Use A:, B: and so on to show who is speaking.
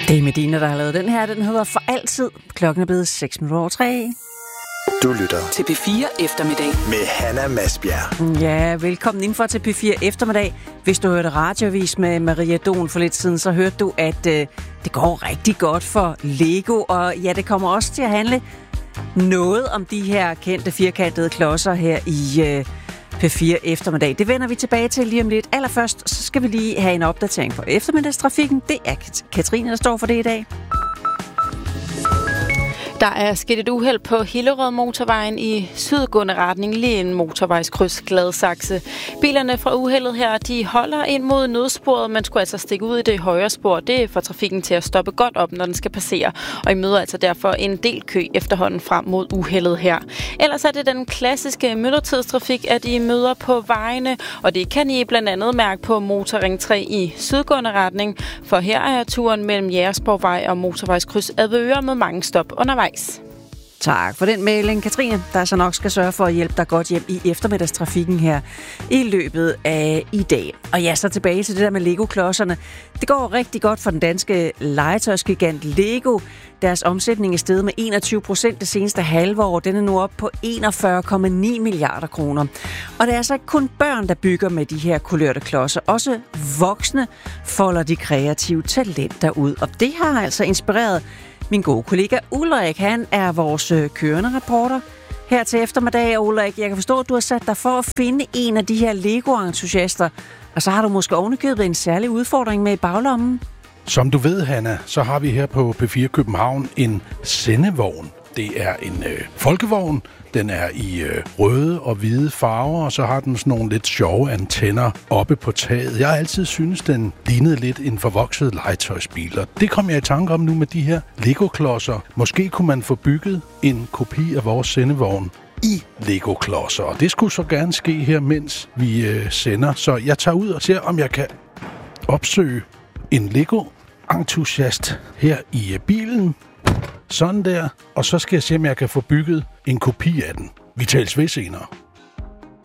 A: Det er Medina, der har lavet den her. Den hedder For Altid. Klokken er blevet 6:03.
B: Du lytter
C: til P4 Eftermiddag
B: med Hanna Masbjerg.
A: Ja, velkommen indenfor til P4 Eftermiddag. Hvis du hørte radiovis med Maria Don for lidt siden, så hørte du, at det går rigtig godt for Lego. Og ja, det kommer også til at handle noget om de her kendte firkantede klodser her i P4 Eftermiddag. Det vender vi tilbage til lige om lidt. Allerførst så skal vi lige have en opdatering på eftermiddagstrafikken. Det er Katrine, der står for det i dag.
D: Der er sket et uheld på Hillerød motorvejen i sydgående retning, lige en motorvejskryds Gladsaxe. Bilerne fra uheldet her, de holder ind mod nødsporet, men skulle altså stikke ud i det højre spor. Det får trafikken til at stoppe godt op, når den skal passere. Og I møder altså derfor en del kø efterhånden frem mod uheldet her. Ellers er det den klassiske myldretidstrafik, at I møder på vejene, og det kan I blandt andet mærke på Motorring 3 i sydgående retning. For her er turen mellem Jægersborgvej og motorvejskryds Avedøre med mange stop undervejs.
A: Tak for den melding, Katrine, der så nok skal sørge for at hjælpe dig godt hjem i eftermiddagstrafikken her i løbet af i dag. Og ja, så tilbage til det der med Lego-klodserne. Det går rigtig godt for den danske legetøjsgigant Lego. Deres omsætning er steget med 21% det seneste halve år. Den er nu op på 41,9 milliarder kroner. Og det er altså ikke kun børn, der bygger med de her kulørte klodser. Også voksne folder de kreative talenter ud. Og det har altså inspireret min gode kollega Ulrik. Han er vores kørende reporter her til eftermiddag. Ulrik, jeg kan forstå, at du har sat dig for at finde en af de her Lego-entusiaster. Og så har du måske ovenikøbet en særlig udfordring med i baglommen.
E: Som du ved, Hanna, så har vi her på P4 København en sendevogn. Det er en folkevogn. Den er i røde og hvide farver, og så har den sådan nogle lidt sjove antenner oppe på taget. Jeg har altid synes, den lignede lidt en forvokset legetøjsbil, og det kom jeg i tanke om nu med de her Lego-klodser. Måske kunne man få bygget en kopi af vores sendevogn i Lego-klodser, og det skulle så gerne ske her, mens vi sender. Så jeg tager ud og ser, om jeg kan opsøge en Lego-entusiast her i bilen. Sådan der, og så skal jeg se, om jeg kan få bygget en kopi af den. Vi tales ved senere.